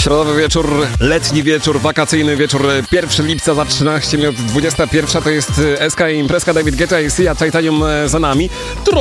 Środowy wieczór, letni wieczór, wakacyjny wieczór, 1 lipca za 13 minut, 21 to jest SK i imprezka David Guetta i Sia Titanium za nami.